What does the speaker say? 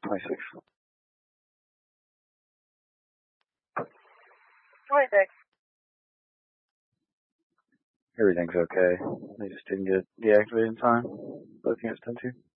26. What is it? Everything's okay. They just didn't get deactivated in time. Both units 10-2.